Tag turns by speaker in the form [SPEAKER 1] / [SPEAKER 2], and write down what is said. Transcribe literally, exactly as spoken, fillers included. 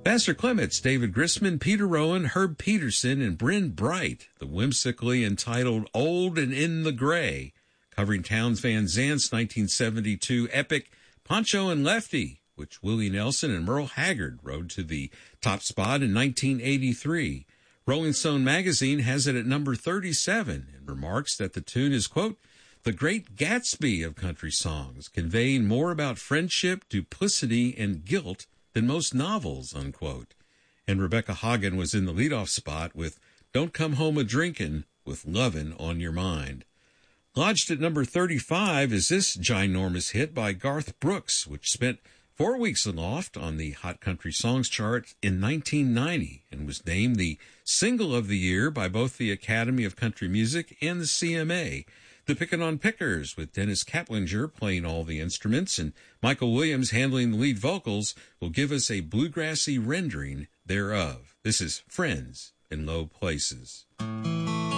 [SPEAKER 1] Vassar Clements, David Grisman, Peter Rowan, Herb Peterson, and Bryn Bright, the whimsically entitled Old and in the Gray, covering Townes Van Zant's nineteen seventy-two epic Pancho and Lefty, which Willie Nelson and Merle Haggard rode to the top spot in nineteen eighty-three. Rolling Stone magazine has it at number thirty-seven and remarks that the tune is, quote, the great Gatsby of country songs, conveying more about friendship, duplicity, and guilt than most novels, unquote. And Rebecca Hagen was in the leadoff spot with Don't Come Home A-Drinkin' with Lovin' on Your Mind. Lodged at number thirty-five is this ginormous hit by Garth Brooks, which spent four weeks aloft on the Hot Country Songs chart in nineteen ninety and was named the Single of the Year by both the Academy of Country Music and the C M A. The Pickin' on Pickers, with Dennis Kaplinger playing all the instruments and Michael Williams handling the lead vocals, will give us a bluegrassy rendering thereof. This is Friends in Low Places.